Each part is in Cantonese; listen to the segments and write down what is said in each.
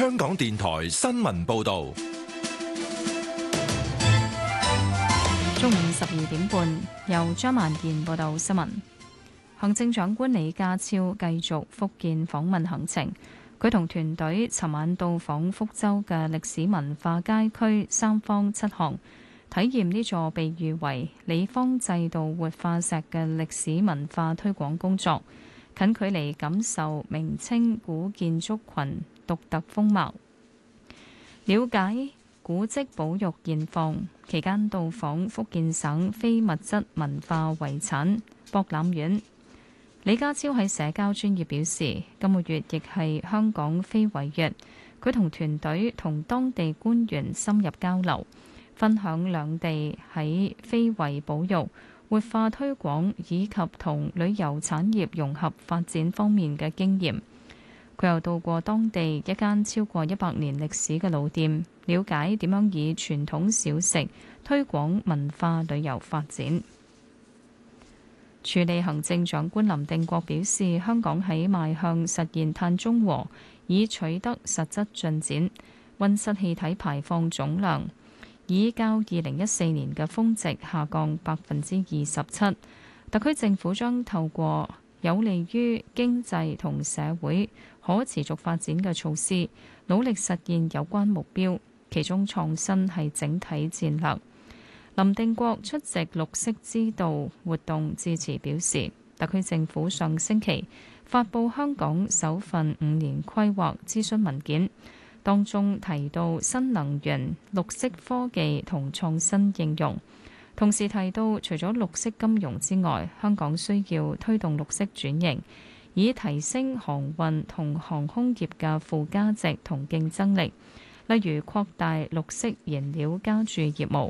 香港電台新聞報道。 中午12點半，由張萬健報道新聞。行政長官李家超繼續福建訪問行程，佢同團隊尋晚到訪福州嘅歷史文化街區三坊七巷，體驗呢座被譽為李方制度活化石嘅歷史文化推廣工作，近距離感受明清古建築群獨特風貌，了解古蹟保育現況。期間到訪福建省非物質文化遺產博覽院。李家超喺社交專頁表示，今個月亦係香港非遺月，佢同團隊同當地官員深入交流，分享兩地喺非遺保育、活化推廣以及同旅遊產業融合發展方面嘅經驗。佢又到過當地一間超過100年歷史嘅老店，了解點樣以傳統小食推廣文化旅遊發展。署理行政長官林定國表示，香港喺邁向實現碳中和已取得實質進展，溫室氣體排放總量已較2014年嘅峰值下降27%。特區政府將透過有利於經濟同社會可持續發展嘅措施，努力實現有關目標，其中創新係整體戰略。林定國出席綠色之道活動致辭表示，特區政府上星期發布香港首份5年規劃諮詢文件，當中提到新能源、綠色科技同創新應用，同時提到除咗綠色金融之外，香港需要推動綠色轉型，以提升航運同航空業嘅附加值同競爭力，例如擴大綠色燃料加注業務。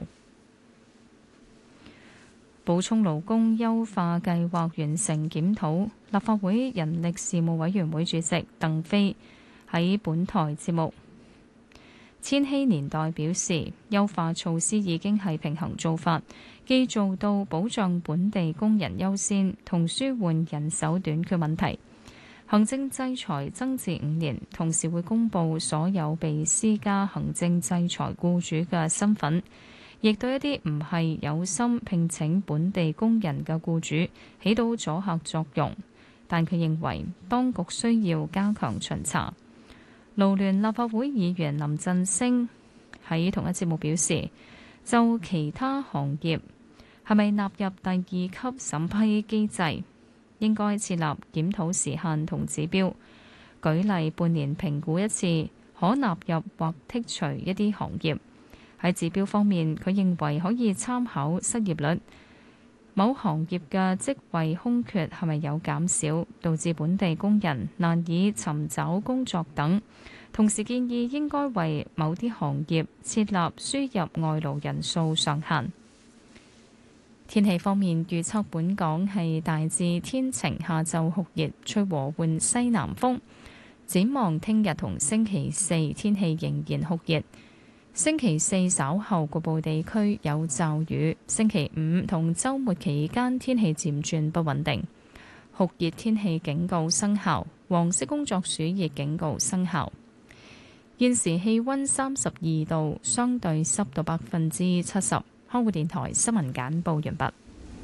補充勞工優化計劃完成檢討，立法會人力事務委員會主席鄧飛喺本台節目《千禧年代》表示，優化措施已經係平衡做法，既做到保障本地工人優先，同舒緩人手短缺問題。行政制裁增至5年，同時會公布所有被施加行政制裁僱主嘅身份，亦對一啲唔係有心聘請本地工人嘅僱主起到阻嚇作用，但佢認為當局需要加強巡查。勞聯立法會議員林振昇喺同一節目表示，就其他行業係咪納入第2級審批機制，應該設立檢討時限同指標，舉例半年評估一次，可納入或剔除一啲行業。喺指標方面，佢認為可以參考失業率、某行業嘅職位空缺係咪有減少，導致本地工人難以尋找工作等。同時建議應該為某啲行業設立輸入外勞人數上限。天氣方面，預測本港係大致天晴，下晝酷熱，吹和緩西南風。展望聽日同星期4天氣仍然酷熱。星期4稍後局部地區有驟雨，星期5同週末期間天氣漸轉不穩定，酷熱天氣警告生效，黃色工作暑熱警告生效。現時氣溫32度，相對濕度70%。香港電台新聞簡報完畢。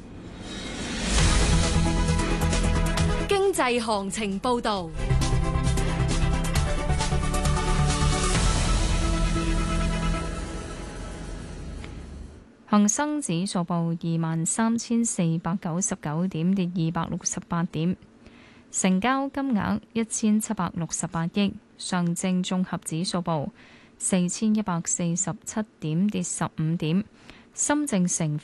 經濟行情報導。 恒生指數報23,499點，跌268點，成交金額1768億。上證綜合指數報4147點，跌15點。深證成